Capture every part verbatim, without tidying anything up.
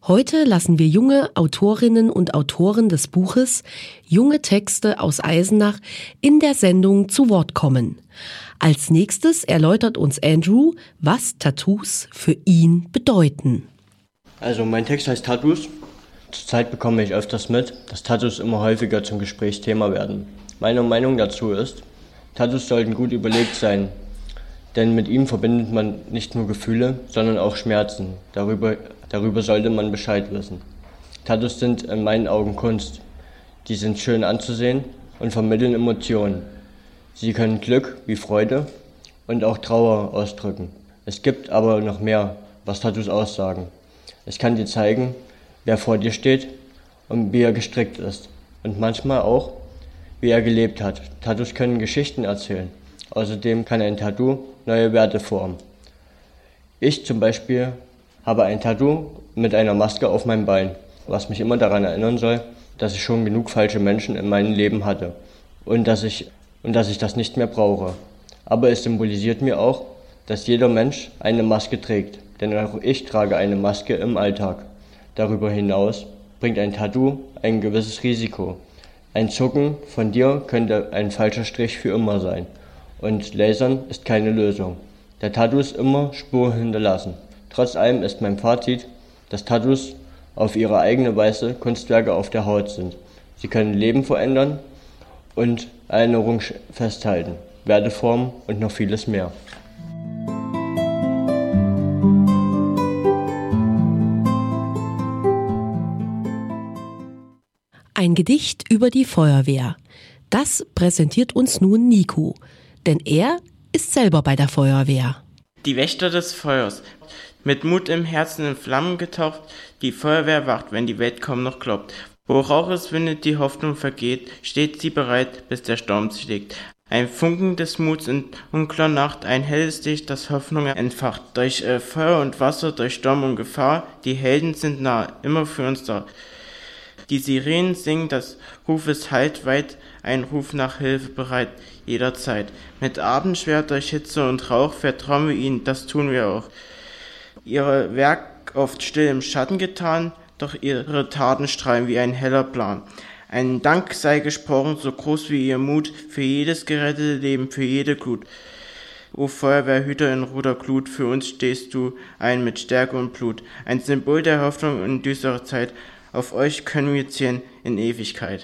Heute lassen wir junge Autorinnen und Autoren des Buches Junge Texte aus Eisenach in der Sendung zu Wort kommen. Als nächstes erläutert uns Andrew, was Tattoos für ihn bedeuten. Also mein Text heißt Tattoos. Zurzeit bekomme ich öfters mit, dass Tattoos immer häufiger zum Gesprächsthema werden. Meine Meinung dazu ist, Tattoos sollten gut überlegt sein, denn mit ihnen verbindet man nicht nur Gefühle, sondern auch Schmerzen. Darüber, darüber sollte man Bescheid wissen. Tattoos sind in meinen Augen Kunst. Die sind schön anzusehen und vermitteln Emotionen. Sie können Glück wie Freude und auch Trauer ausdrücken. Es gibt aber noch mehr, was Tattoos aussagen. Es kann dir zeigen, wer vor dir steht und wie er gestrickt ist. Und manchmal auch, wie er gelebt hat. Tattoos können Geschichten erzählen. Außerdem kann ein Tattoo neue Werte formen. Ich zum Beispiel habe ein Tattoo mit einer Maske auf meinem Bein, was mich immer daran erinnern soll, dass ich schon genug falsche Menschen in meinem Leben hatte und dass ich, und dass ich das nicht mehr brauche. Aber es symbolisiert mir auch, dass jeder Mensch eine Maske trägt, denn auch ich trage eine Maske im Alltag. Darüber hinaus bringt ein Tattoo ein gewisses Risiko. Ein Zucken von dir könnte ein falscher Strich für immer sein. Und Lasern ist keine Lösung. Der Tattoos immer Spur hinterlassen. Trotz allem ist mein Fazit, dass Tattoos auf ihre eigene Weise Kunstwerke auf der Haut sind. Sie können Leben verändern und Erinnerungen festhalten, Werte formen und noch vieles mehr. Ein Gedicht über die Feuerwehr. Das präsentiert uns nun Nico, denn er ist selber bei der Feuerwehr. Die Wächter des Feuers, mit Mut im Herzen in Flammen getaucht, die Feuerwehr wacht, wenn die Welt kaum noch glaubt. Wo Rauch es windet, die Hoffnung vergeht, steht sie bereit, bis der Sturm sich legt. Ein Funken des Muts in dunkler Nacht, ein helles Licht, das Hoffnung entfacht. Durch äh, Feuer und Wasser, durch Sturm und Gefahr, die Helden sind nah, immer für uns da. Die Sirenen singen, das Ruf ist halt weit, ein Ruf nach Hilfe bereit, jederzeit. Mit Abendschwert durch Hitze und Rauch vertrauen wir ihnen, das tun wir auch. Ihre Werk oft still im Schatten getan, doch ihre Taten strahlen wie ein heller Plan. Ein Dank sei gesprochen, so groß wie ihr Mut, für jedes gerettete Leben, für jede Glut. O Feuerwehrhüter in roter Glut, für uns stehst du ein mit Stärke und Blut. Ein Symbol der Hoffnung in düsterer Zeit, auf euch können wir zählen in Ewigkeit.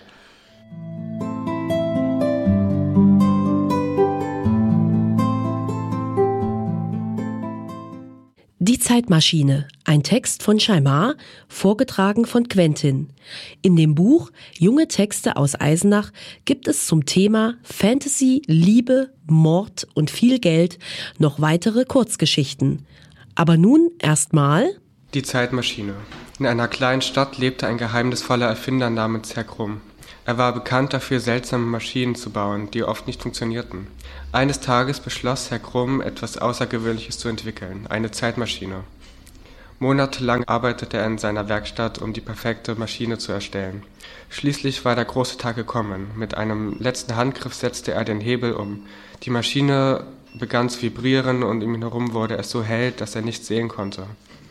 Die Zeitmaschine, ein Text von Shaimar, vorgetragen von Quentin. In dem Buch Junge Texte aus Eisenach gibt es zum Thema Fantasy, Liebe, Mord und viel Geld noch weitere Kurzgeschichten. Aber nun erstmal die Zeitmaschine. In einer kleinen Stadt lebte ein geheimnisvoller Erfinder namens Herr Krumm. Er war bekannt dafür, seltsame Maschinen zu bauen, die oft nicht funktionierten. Eines Tages beschloss Herr Krumm, etwas Außergewöhnliches zu entwickeln, eine Zeitmaschine. Monatelang arbeitete er in seiner Werkstatt, um die perfekte Maschine zu erstellen. Schließlich war der große Tag gekommen. Mit einem letzten Handgriff setzte er den Hebel um. Die Maschine begann zu vibrieren und um ihn herum wurde es so hell, dass er nichts sehen konnte.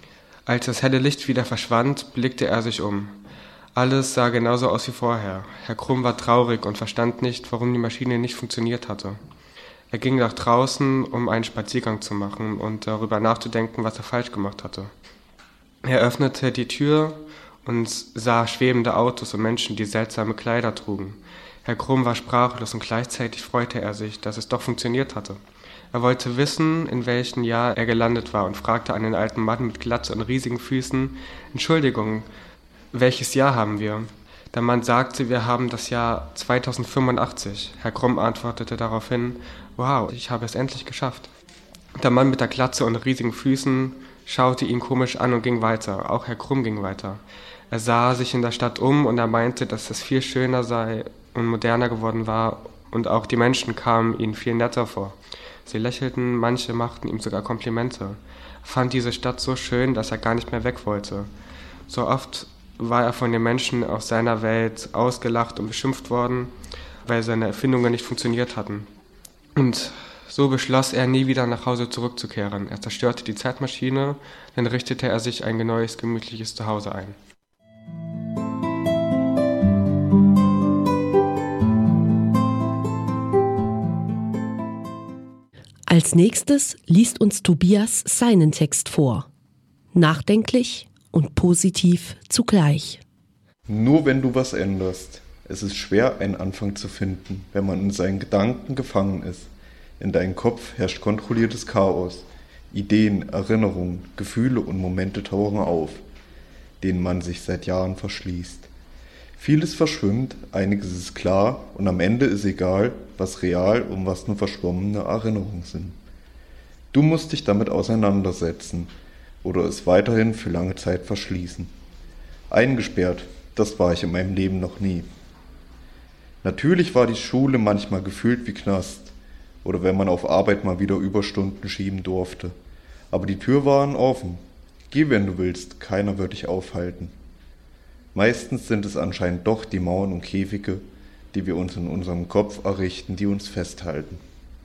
Als das helle Licht wieder verschwand, blickte er sich um. Alles sah genauso aus wie vorher. Herr Krumm war traurig und verstand nicht, warum die Maschine nicht funktioniert hatte. Er ging nach draußen, um einen Spaziergang zu machen und darüber nachzudenken, was er falsch gemacht hatte. Er öffnete die Tür und sah schwebende Autos und Menschen, die seltsame Kleider trugen. Herr Krumm war sprachlos und gleichzeitig freute er sich, dass es doch funktioniert hatte. Er wollte wissen, in welchem Jahr er gelandet war und fragte einen alten Mann mit Glatze und riesigen Füßen: Entschuldigung, welches Jahr haben wir? Der Mann sagte, wir haben das Jahr zweitausendfünfundachtzig. Herr Krumm antwortete daraufhin: Wow, ich habe es endlich geschafft. Der Mann mit der Glatze und riesigen Füßen schaute ihn komisch an und ging weiter. Auch Herr Krumm ging weiter. Er sah sich in der Stadt um und er meinte, dass es viel schöner sei und moderner geworden war und auch die Menschen kamen ihm viel netter vor. Sie lächelten, manche machten ihm sogar Komplimente. Er fand diese Stadt so schön, dass er gar nicht mehr weg wollte. So oft war er von den Menschen aus seiner Welt ausgelacht und beschimpft worden, weil seine Erfindungen nicht funktioniert hatten. Und So beschloss er, nie wieder nach Hause zurückzukehren. Er zerstörte die Zeitmaschine, dann richtete er sich ein neues, gemütliches Zuhause ein. Als nächstes liest uns Tobias seinen Text vor. Nachdenklich und positiv zugleich. Nur wenn du was änderst. Es ist schwer, einen Anfang zu finden, wenn man in seinen Gedanken gefangen ist. In deinem Kopf herrscht kontrolliertes Chaos. Ideen, Erinnerungen, Gefühle und Momente tauchen auf, denen man sich seit Jahren verschließt. Vieles verschwimmt, einiges ist klar und am Ende ist egal, was real und was nur verschwommene Erinnerungen sind. Du musst dich damit auseinandersetzen oder es weiterhin für lange Zeit verschließen. Eingesperrt, das war ich in meinem Leben noch nie. Natürlich war die Schule manchmal gefühlt wie Knast oder wenn man auf Arbeit mal wieder Überstunden schieben durfte. Aber die Tür waren offen. Geh, wenn du willst, keiner wird dich aufhalten. Meistens sind es anscheinend doch die Mauern und Käfige, die wir uns in unserem Kopf errichten, die uns festhalten.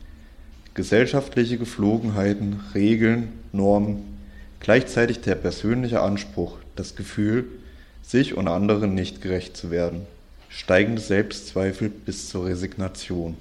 Gesellschaftliche Geflogenheiten, Regeln, Normen, gleichzeitig der persönliche Anspruch, das Gefühl, sich und anderen nicht gerecht zu werden, steigende Selbstzweifel bis zur Resignation.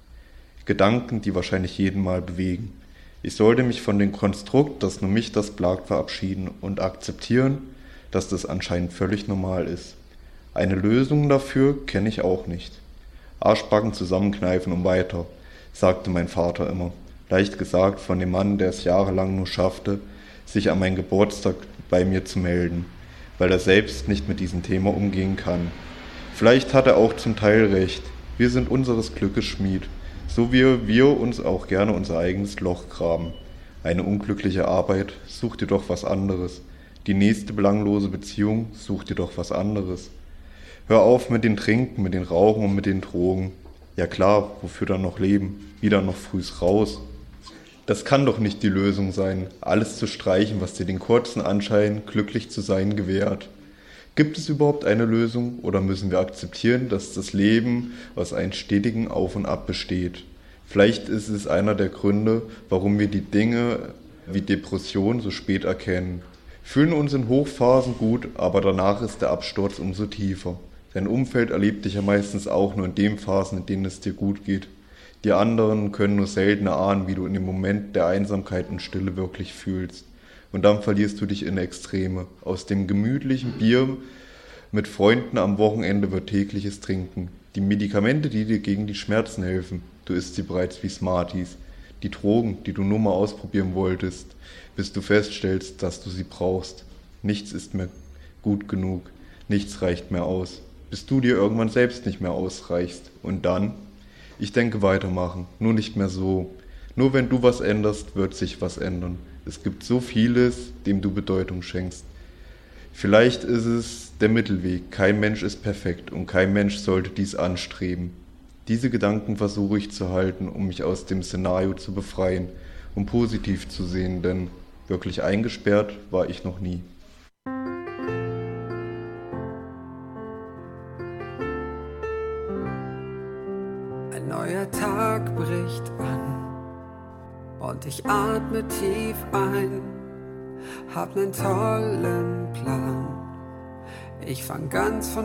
Gedanken, die wahrscheinlich jeden mal bewegen. Ich sollte mich von dem Konstrukt, das nur mich das plagt, verabschieden und akzeptieren, dass das anscheinend völlig normal ist. Eine Lösung dafür kenne ich auch nicht. Arschbacken zusammenkneifen und weiter, sagte mein Vater immer. Leicht gesagt von dem Mann, der es jahrelang nur schaffte, sich an meinem Geburtstag bei mir zu melden, weil er selbst nicht mit diesem Thema umgehen kann. Vielleicht hat er auch zum Teil recht. Wir sind unseres Glückes Schmied, so wie wir uns auch gerne unser eigenes Loch graben. Eine unglückliche Arbeit, such dir doch was anderes. Die nächste belanglose Beziehung, such dir doch was anderes. Hör auf mit den Trinken, mit den Rauchen und mit den Drogen. Ja klar, wofür dann noch leben? Wieder noch frühs raus. Das kann doch nicht die Lösung sein, alles zu streichen, was dir den kurzen Anschein, glücklich zu sein, gewährt. Gibt es überhaupt eine Lösung oder müssen wir akzeptieren, dass das Leben aus einem stetigen Auf und Ab besteht? Vielleicht ist es einer der Gründe, warum wir die Dinge wie Depression so spät erkennen. Fühlen uns in Hochphasen gut, aber danach ist der Absturz umso tiefer. Dein Umfeld erlebt dich ja meistens auch nur in den Phasen, in denen es dir gut geht. Die anderen können nur selten erahnen, wie du in dem Moment der Einsamkeit und Stille wirklich fühlst. Und dann verlierst du dich in Extreme. Aus dem gemütlichen Bier mit Freunden am Wochenende wird tägliches Trinken. Die Medikamente, die dir gegen die Schmerzen helfen, du isst sie bereits wie Smarties. Die Drogen, die du nur mal ausprobieren wolltest, bis du feststellst, dass du sie brauchst. Nichts ist mehr gut genug, nichts reicht mehr aus, bis du dir irgendwann selbst nicht mehr ausreichst. Und dann? Ich denke weitermachen, nur nicht mehr so. Nur wenn du was änderst, wird sich was ändern. Es gibt so vieles, dem du Bedeutung schenkst. Vielleicht ist es der Mittelweg. Kein Mensch ist perfekt und kein Mensch sollte dies anstreben. Diese Gedanken versuche ich zu halten, um mich aus dem Szenario zu befreien, um positiv zu sehen, denn wirklich eingesperrt war ich noch nie. Ein neuer Tag bricht an und ich atme tief ein, hab nen tollen Plan. Ich fang ganz von